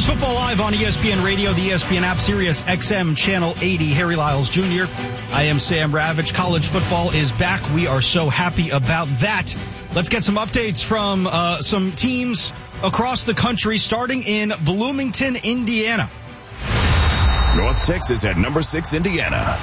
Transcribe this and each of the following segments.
College football live on ESPN Radio, the ESPN app, Sirius XM Channel 80. Harry Lyles Jr. I am Sam Ravitch. College football is back. We are so happy about that. Let's get some updates from some teams across the country, starting in Bloomington, Indiana. North Texas at number 6, Indiana.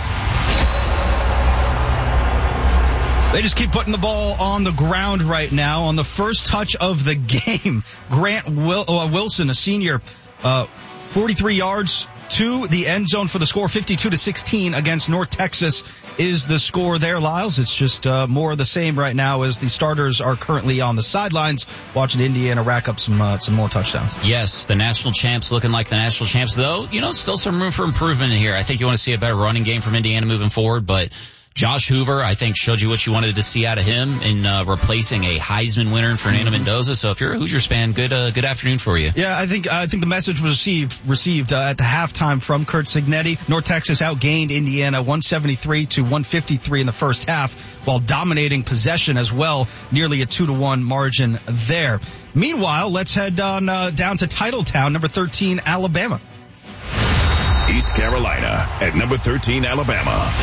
They just keep putting the ball on the ground right now. On the first touch of the game, Grant Wilson, a senior, 43 yards to the end zone for the score. 52-16 against North Texas is the score there, Lyles. It's just more of the same right now as the starters are currently on the sidelines watching Indiana rack up some more touchdowns. Yes, the national champs looking like the national champs, though, still some room for improvement in here. I think you want to see a better running game from Indiana moving forward, but Josh Hoover, I think, showed you what you wanted to see out of him in replacing a Heisman winner in Fernando Mendoza. So if you're a Hoosiers fan, good afternoon for you. Yeah, I think the message was received at the halftime from Curt Cignetti. North Texas outgained Indiana 173-153 in the first half, while dominating possession as well, nearly a 2-1 margin there. Meanwhile, let's head on down to Titletown, number 13, Alabama. East Carolina at number 13, Alabama.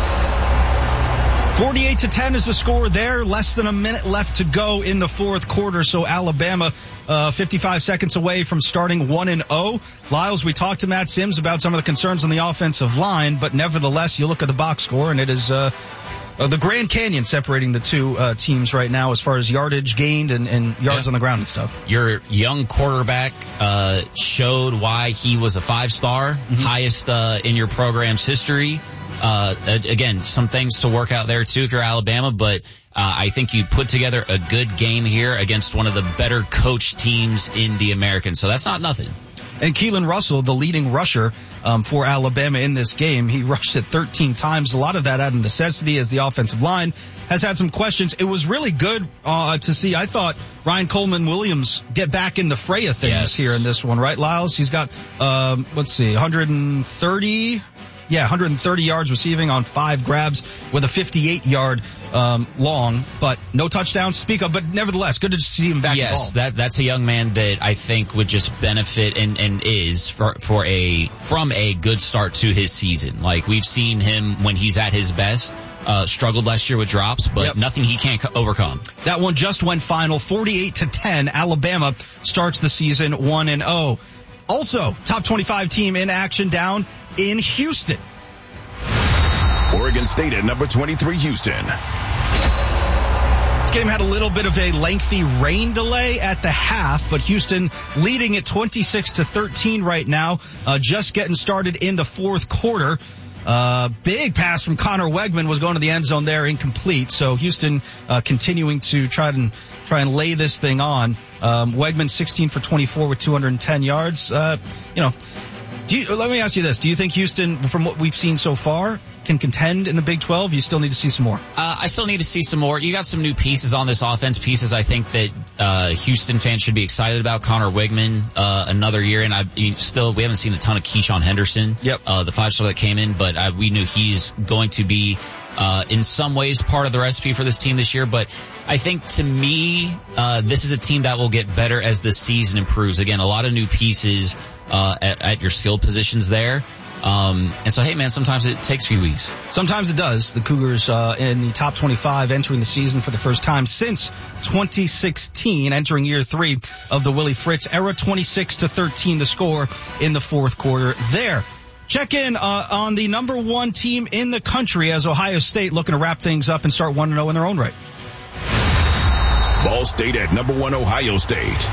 48-10 is the score there. Less than a minute left to go in the fourth quarter. So Alabama, 55 seconds away from starting 1-0. Lyles, we talked to Matt Sims about some of the concerns on the offensive line, but nevertheless, you look at the box score and it is, the Grand Canyon separating the two teams right now as far as yardage gained and yards on the ground and stuff. Your young quarterback showed why he was a 5-star, highest in your program's history. Again, some things to work out there too if you're Alabama, but I think you put together a good game here against one of the better coached teams in the American. So that's not nothing. And Keelan Russell, the leading rusher for Alabama in this game, he rushed it 13 times. A lot of that out of necessity as the offensive line has had some questions. It was really good to see, I thought, Ryan Coleman-Williams get back in the fray of things here in this one, right, Lyles? He's got, 130 yards receiving on 5 grabs with a 58-yard long, but no touchdowns to speak of. But nevertheless, good to see him back involved. Yes, that's a young man that I think would just benefit and is from a good start to his season. Like, we've seen him when he's at his best. Struggled last year with drops, but nothing he can't overcome. That one just went final, 48-10. Alabama starts the season 1-0. Also, top 25 team in action down in Houston. Oregon State at number 23, Houston. This game had a little bit of a lengthy rain delay at the half, but Houston leading at 26-13 right now, just getting started in the fourth quarter. Big pass from Connor Wegman was going to the end zone there, incomplete. So Houston continuing to try and lay this thing on. Wegman 16 for 24 with 210 yards. Let me ask you this. Do you think Houston, from what we've seen so far, can contend in the Big 12? You still need to see some more? I still need to see some more. You got some new pieces on this offense, pieces I think that Houston fans should be excited about. Connor Wegman, another year, and we haven't seen a ton of Keyshawn Henderson, the 5-star that came in, but we knew he's going to be in some ways part of the recipe for this team this year. But I think, to me, this is a team that will get better as the season improves. Again, a lot of new pieces at your skill positions there. And so, hey, man, sometimes it takes a few weeks. Sometimes it does. The Cougars in the top 25 entering the season for the first time since 2016, entering year 3 of the Willie Fritz era. 26-13 the score in the fourth quarter there. Check in on the number 1 team in the country as Ohio State looking to wrap things up and start 1-0 in their own right. Ball State at number 1, Ohio State.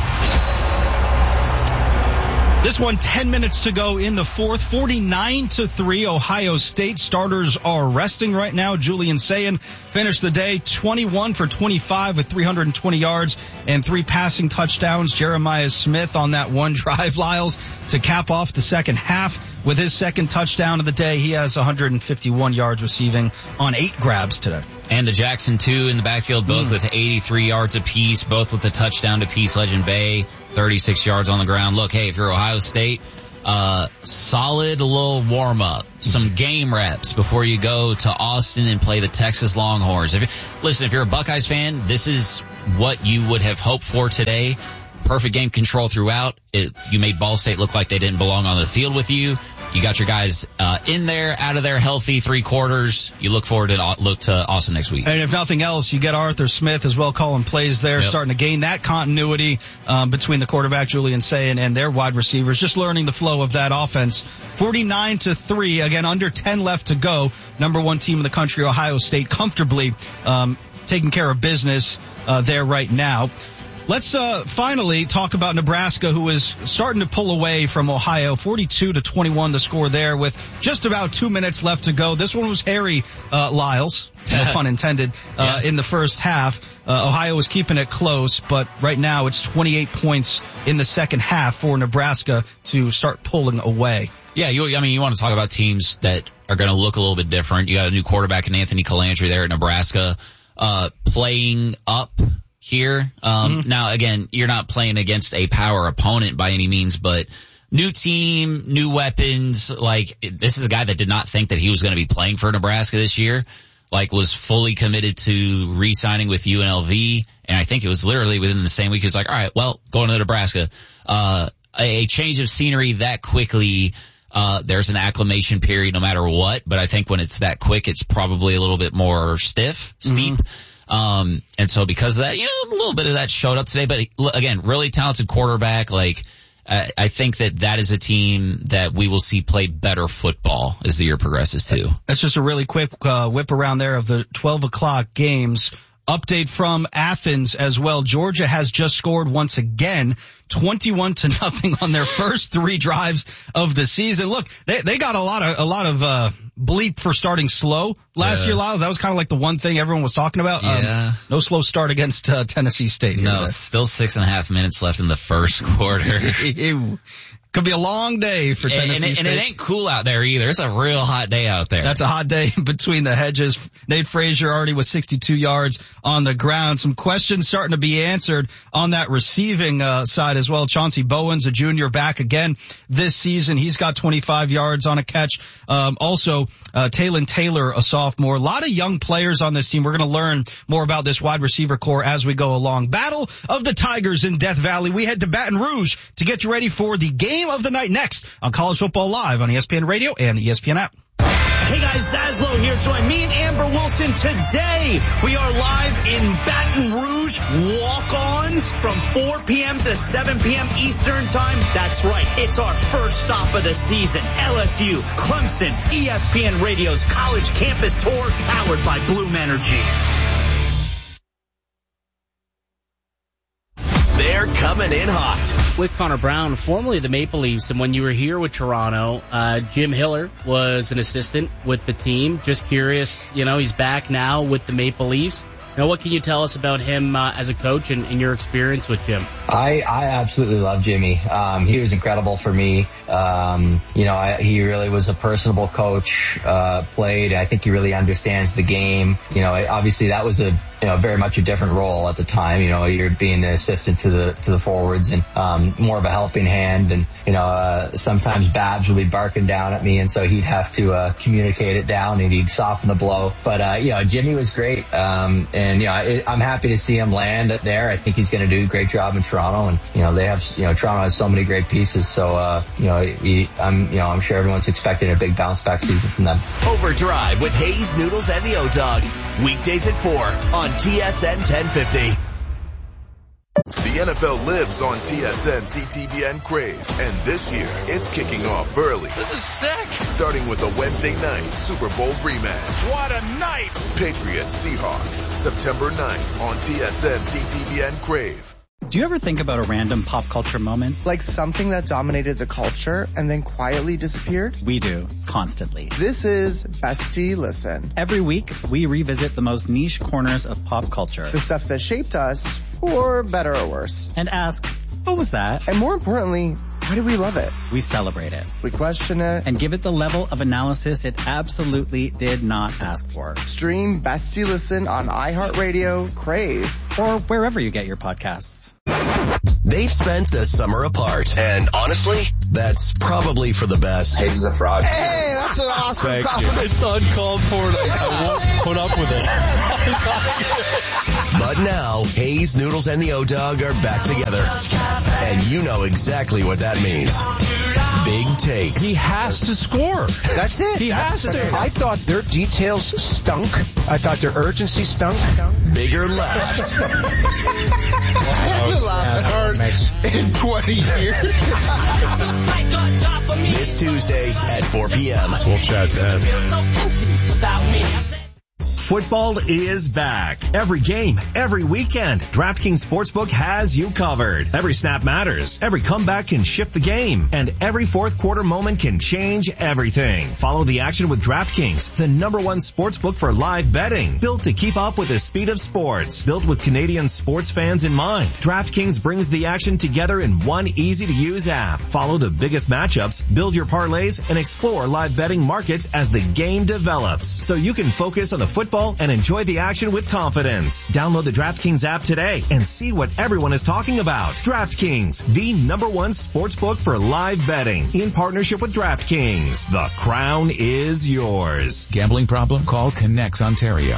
This one, 10 minutes to go in the fourth. 49-3, Ohio State. Starters are resting right now. Julian Sayin finished the day 21 for 25 with 320 yards and 3 passing touchdowns. Jeremiah Smith on that one drive, Lyles, to cap off the second half with his second touchdown of the day. He has 151 yards receiving on 8 grabs today. And the Jackson 2 in the backfield, both with 83 yards apiece, both with a touchdown apiece. Legend Bay, 36 yards on the ground. Look, hey, if you're Ohio State, solid little warm-up, some game reps before you go to Austin and play the Texas Longhorns. If you're a Buckeyes fan, this is what you would have hoped for today. perfect game control throughout. You made Ball State look like they didn't belong on the field with you. You got your guys in there, out of there, healthy, 3 quarters. You look forward to Austin next week. And if nothing else, you get Arthur Smith as well calling plays there, starting to gain that continuity between the quarterback, Julian Sayin, and their wide receivers, just learning the flow of that offense. 49-3, again, under 10 left to go. Number 1 team in the country, Ohio State, comfortably taking care of business there right now. Let's finally talk about Nebraska, who is starting to pull away from Ohio. 42-21 the score there with just about 2 minutes left to go. This one was Harry Lyles, no pun intended, in the first half. Ohio was keeping it close, but right now it's 28 points in the second half for Nebraska to start pulling away. Yeah, you want to talk about teams that are going to look a little bit different. You got a new quarterback in Anthony Calandri there at Nebraska, playing up here. Now again, you're not playing against a power opponent by any means, but new team, new weapons. Like, this is a guy that did not think that he was going to be playing for Nebraska this year. Like, was fully committed to re-signing with UNLV. And I think it was literally within the same week. He was like, all right, well, going to Nebraska. A change of scenery that quickly. There's an acclimation period no matter what, but I think when it's that quick, it's probably a little bit more steep. And so because of that, a little bit of that showed up today, but again, really talented quarterback. Like, I think that is a team that we will see play better football as the year progresses too. That's just a really quick, whip around there of the 12 o'clock games. Update from Athens as well. Georgia has just scored once again, 21-0 on their first 3 drives of the season. Look, they got a lot of bleep for starting slow last year, Lyles. That was kind of like the one thing everyone was talking about. No slow start against Tennessee State. No, still 6.5 minutes left in the first quarter. Could be a long day for Tennessee State. And it ain't cool out there either. It's a real hot day out there. That's a hot day between the hedges. Nate Frazier already with 62 yards on the ground. Some questions starting to be answered on that receiving side as well. Chauncey Bowens, a junior, back again this season. He's got 25 yards on a catch. Also, Talon Taylor, a sophomore. A lot of young players on this team. We're going to learn more about this wide receiver core as we go along. Battle of the Tigers in Death Valley. We head to Baton Rouge to get you ready for the game of the night next on College Football Live on ESPN Radio and the ESPN app. Hey guys, Zaslow here. Join me and Amber Wilson today. We are live in Baton Rouge. Walk-ons from 4 p.m. to 7 p.m. Eastern Time. That's right. It's our first stop of the season. LSU, Clemson, ESPN Radio's College Campus Tour, powered by Bloom Energy. They're coming in hot. With Connor Brown, formerly the Maple Leafs, and when you were here with Toronto, Jim Hiller was an assistant with the team. Just curious, he's back now with the Maple Leafs. Now, what can you tell us about him as a coach and your experience with Jim? I absolutely love Jimmy. He was incredible for me. He really was a personable coach, played. I think he really understands the game. Obviously that was very much a different role at the time. You're being the assistant to the forwards and more of a helping hand. And sometimes Babs would be barking down at me, and so he'd have to communicate it down, and he'd soften the blow. But Jimmy was great. I'm happy to see him land there. I think he's going to do a great job in Toronto, and they have Toronto has so many great pieces. So I'm sure everyone's expecting a big bounce back season from them. Overdrive with Hayes, Noodles, and the O-Dog. Weekdays at 4 on TSN 1050. The NFL lives on TSN, CTVN, Crave. And this year, it's kicking off early. This is sick. Starting with a Wednesday night Super Bowl rematch. What a night. Patriots Seahawks, September 9th on TSN, CTVN, Crave. Do you ever think about a random pop culture moment? Like something that dominated the culture and then quietly disappeared? We do, constantly. This is Bestie Listen. Every week, we revisit the most niche corners of pop culture. The stuff that shaped us, for better or worse. And ask, what was that? And more importantly, why do we love it? We celebrate it. We question it. And give it the level of analysis it absolutely did not ask for. Stream Bestie Listen on iHeartRadio, Crave, or wherever you get your podcasts. They've spent the summer apart, and honestly, that's probably for the best. Hayes is a fraud. Hey, that's an awesome compliment. It's uncalled for. I won't put up with it. But now, Hayes, Noodles, and the O-Dog are back together. And you know exactly what that means. Big takes. He has to score. That's it. He has to. I thought their details stunk. I thought their urgency stunk. Bigger laughs. In 20 years. This Tuesday at 4 p.m. We'll chat then. Football is back. Every game, every weekend, DraftKings Sportsbook has you covered. Every snap matters. Every comeback can shift the game. And every fourth quarter moment can change everything. Follow the action with DraftKings, the #1 sportsbook for live betting. Built to keep up with the speed of sports. Built with Canadian sports fans in mind. DraftKings brings the action together in one easy-to-use app. Follow the biggest matchups, build your parlays, and explore live betting markets as the game develops. So you can focus on the football and enjoy the action with confidence. Download the DraftKings app today and see what everyone is talking about. DraftKings, the #1 sportsbook for live betting. In partnership with DraftKings, the crown is yours. Gambling problem? Call Connects Ontario.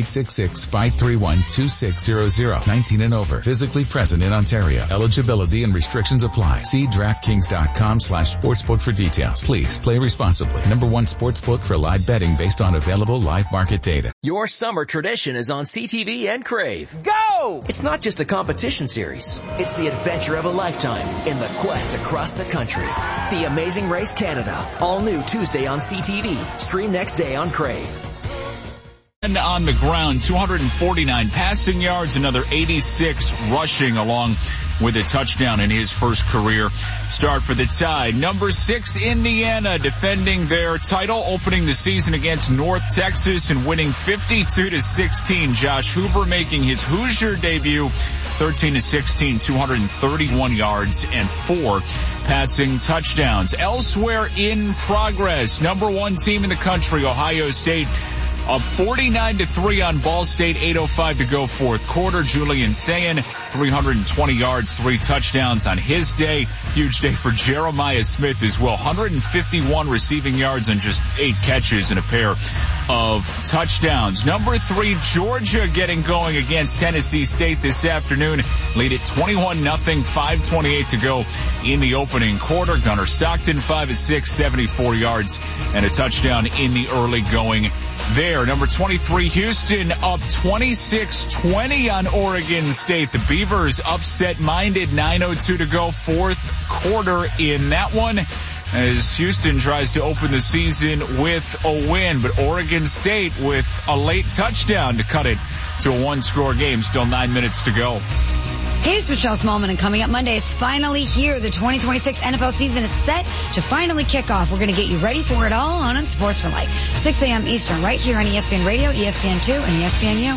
1-866-531-2600. 19 and over. Physically present in Ontario. Eligibility and restrictions apply. See DraftKings.com/sportsbook for details. Please play responsibly. #1 sportsbook for live betting based on available live market data. Your summer tradition is on CTV and Crave. Go! It's not just a competition series. It's the adventure of a lifetime in the quest across the country. The Amazing Race Canada. All new Tuesday on CTV. Stream next day on Crave. And on the ground, 249 passing yards, another 86 rushing, along with a touchdown in his first career start for the Tide. Number 6, Indiana, defending their title, opening the season against North Texas and winning 52-16. Josh Hoover making his Hoosier debut, 13-16, 231 yards and 4 passing touchdowns. Elsewhere in progress, #1 team in the country, Ohio State, up 49-3 on Ball State, 8:05 to go fourth quarter. Julian Sayin, 320 yards, 3 touchdowns on his day. Huge day for Jeremiah Smith as well. 151 receiving yards and just 8 catches and a pair of touchdowns. Number 3, Georgia getting going against Tennessee State this afternoon. Lead at 21-0, 5:28 to go in the opening quarter. Gunnar Stockton, 5 of 6, 74 yards and a touchdown in the early going there. Number 23, Houston, up 26-20 on Oregon State. The Beavers upset-minded, 9:02 to go, fourth quarter in that one, as Houston tries to open the season with a win. But Oregon State with a late touchdown to cut it to a 1-score game. Still 9 minutes to go. Hey, it's Michelle Smallman, and coming up Monday, it's finally here. The 2026 NFL season is set to finally kick off. We're going to get you ready for it all on Sports for Life. 6 a.m. Eastern, right here on ESPN Radio, ESPN2, and ESPNU.